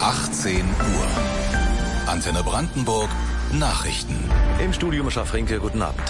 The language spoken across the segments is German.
18 Uhr. Antenne Brandenburg, Nachrichten. Im Studio Mischa Frenke, guten Abend.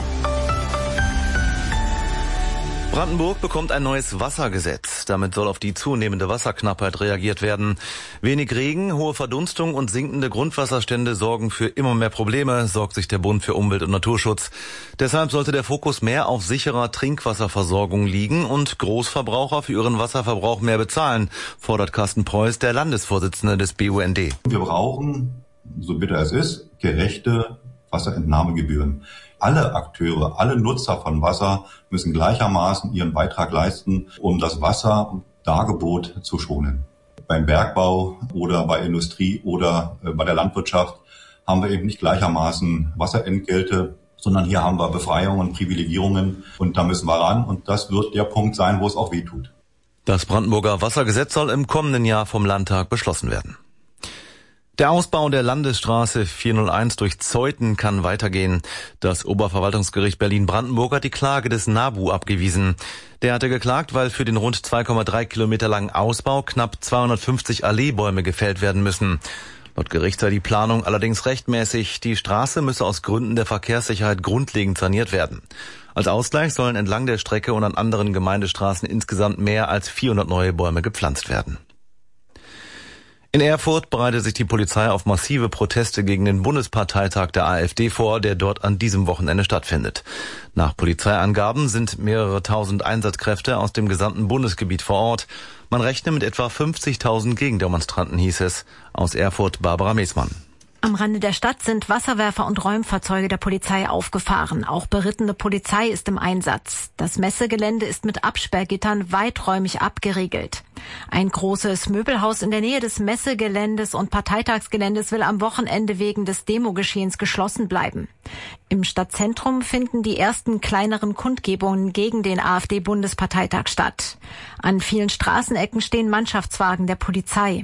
Brandenburg bekommt ein neues Wassergesetz. Damit soll auf die zunehmende Wasserknappheit reagiert werden. Wenig Regen, hohe Verdunstung und sinkende Grundwasserstände sorgen für immer mehr Probleme, sorgt sich der Bund für Umwelt- und Naturschutz. Deshalb sollte der Fokus mehr auf sicherer Trinkwasserversorgung liegen und Großverbraucher für ihren Wasserverbrauch mehr bezahlen, fordert Carsten Preuß, der Landesvorsitzende des BUND. Wir brauchen, so bitter es ist, gerechte Wasserentnahmegebühren. Alle Akteure, alle Nutzer von Wasser müssen gleichermaßen ihren Beitrag leisten, um das Wasserdargebot zu schonen. Beim Bergbau oder bei Industrie oder bei der Landwirtschaft haben wir eben nicht gleichermaßen Wasserentgelte, sondern hier haben wir Befreiungen und Privilegierungen und da müssen wir ran und das wird der Punkt sein, wo es auch wehtut. Das Brandenburger Wassergesetz soll im kommenden Jahr vom Landtag beschlossen werden. Der Ausbau der Landesstraße 401 durch Zeuthen kann weitergehen. Das Oberverwaltungsgericht Berlin-Brandenburg hat die Klage des NABU abgewiesen. Der hatte geklagt, weil für den rund 2,3 Kilometer langen Ausbau knapp 250 Alleebäume gefällt werden müssen. Laut Gericht sei die Planung allerdings rechtmäßig. Die Straße müsse aus Gründen der Verkehrssicherheit grundlegend saniert werden. Als Ausgleich sollen entlang der Strecke und an anderen Gemeindestraßen insgesamt mehr als 400 neue Bäume gepflanzt werden. In Erfurt bereitet sich die Polizei auf massive Proteste gegen den Bundesparteitag der AfD vor, der dort an diesem Wochenende stattfindet. Nach Polizeiangaben sind mehrere tausend Einsatzkräfte aus dem gesamten Bundesgebiet vor Ort. Man rechne mit etwa 50.000 Gegendemonstranten, hieß es. Aus Erfurt Barbara Meesmann. Am Rande der Stadt sind Wasserwerfer und Räumfahrzeuge der Polizei aufgefahren. Auch berittene Polizei ist im Einsatz. Das Messegelände ist mit Absperrgittern weiträumig abgeriegelt. Ein großes Möbelhaus in der Nähe des Messegeländes und Parteitagsgeländes will am Wochenende wegen des Demogeschehens geschlossen bleiben. Im Stadtzentrum finden die ersten kleineren Kundgebungen gegen den AfD-Bundesparteitag statt. An vielen Straßenecken stehen Mannschaftswagen der Polizei.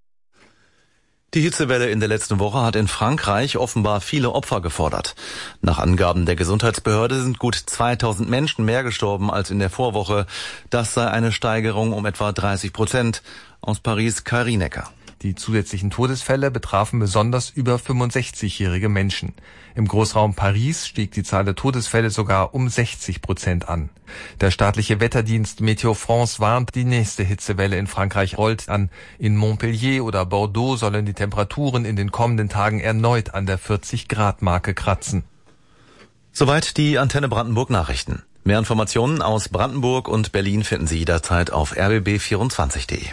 Die Hitzewelle in der letzten Woche hat in Frankreich offenbar viele Opfer gefordert. Nach Angaben der Gesundheitsbehörde sind gut 2000 Menschen mehr gestorben als in der Vorwoche. Das sei eine Steigerung um etwa 30%. Aus Paris, Kari Necker. Die zusätzlichen Todesfälle betrafen besonders über 65-jährige Menschen. Im Großraum Paris stieg die Zahl der Todesfälle sogar um 60% an. Der staatliche Wetterdienst Météo France warnt, die nächste Hitzewelle in Frankreich rollt an. In Montpellier oder Bordeaux sollen die Temperaturen in den kommenden Tagen erneut an der 40-Grad-Marke kratzen. Soweit die Antenne Brandenburg Nachrichten. Mehr Informationen aus Brandenburg und Berlin finden Sie jederzeit auf rbb24.de.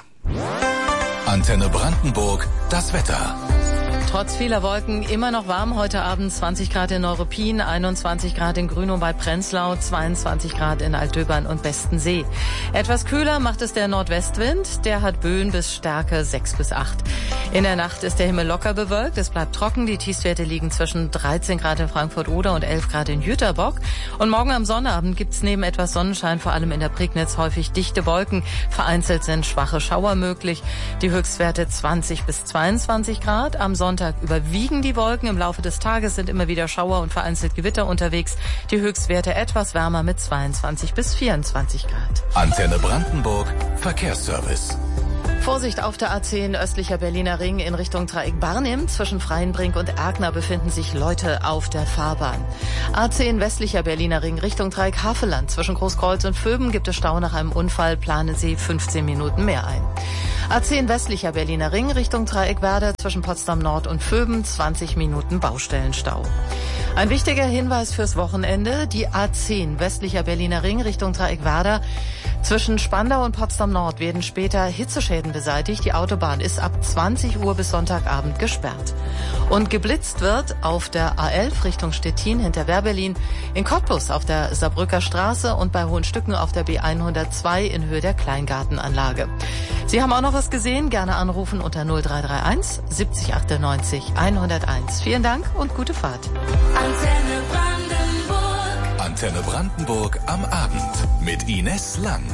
Antenne Brandenburg, das Wetter. Trotz vieler Wolken immer noch warm. Heute Abend 20 Grad in Neuruppin, 21 Grad in Grünow bei Prenzlau, 22 Grad in Altdöbern und Bestensee. Etwas kühler macht es der Nordwestwind. Der hat Böen bis Stärke 6 bis 8. In der Nacht ist der Himmel locker bewölkt. Es bleibt trocken. Die Tiefstwerte liegen zwischen 13 Grad in Frankfurt-Oder und 11 Grad in Jüterbock. Und morgen am Sonnabend gibt es neben etwas Sonnenschein vor allem in der Prignitz häufig dichte Wolken. Vereinzelt sind schwache Schauer möglich. Die Höchstwerte 20 bis 22 Grad. Am Sonntag überwiegen die Wolken. Im Laufe des Tages sind immer wieder Schauer und vereinzelt Gewitter unterwegs. Die Höchstwerte etwas wärmer mit 22 bis 24 Grad. Antenne Brandenburg, Verkehrsservice. Vorsicht auf der A10 östlicher Berliner Ring in Richtung Dreieck Barnim. Zwischen Freienbrink und Erkner befinden sich Leute auf der Fahrbahn. A10 westlicher Berliner Ring Richtung Dreieck Havelland. Zwischen Großkreuz und Vöben gibt es Stau nach einem Unfall. Planen Sie 15 Minuten mehr ein. A10 westlicher Berliner Ring Richtung Dreieck Werder. Zwischen Potsdam Nord und Vöben 20 Minuten Baustellenstau. Ein wichtiger Hinweis fürs Wochenende. Die A10 westlicher Berliner Ring Richtung Dreieck Werder. Zwischen Spandau und Potsdam Nord werden später Hitzeschäden beseitigt. Die Autobahn ist ab 20 Uhr bis Sonntagabend gesperrt. Und geblitzt wird auf der A11 Richtung Stettin hinter Wehrberlin, in Cottbus auf der Saarbrücker Straße und bei Hohenstücken auf der B102 in Höhe der Kleingartenanlage. Sie haben auch noch was gesehen? Gerne anrufen unter 0331 70 98 101. Vielen Dank und gute Fahrt. Antenne Brandenburg. Antenne Brandenburg am Abend mit Ines Lang.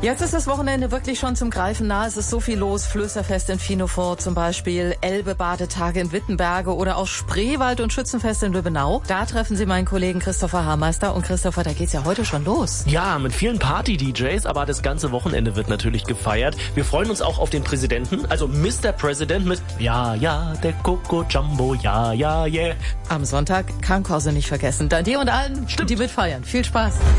Jetzt ist das Wochenende wirklich schon zum Greifen nah. Es ist so viel los. Flößerfest in Finofort zum Beispiel, Elbe-Badetage in Wittenberge oder auch Spreewald- und Schützenfest in Lübbenau. Da treffen Sie meinen Kollegen Christopher Hameister. Und Christopher, da geht's ja heute schon los. Ja, mit vielen Party-DJs, aber das ganze Wochenende wird natürlich gefeiert. Wir freuen uns auch auf den Präsidenten, also Mr. President mit Ja, ja, der Coco Jumbo, ja, ja, yeah. Am Sonntag Krankhause nicht vergessen. Dann dir und allen, die mitfeiern. Viel Spaß.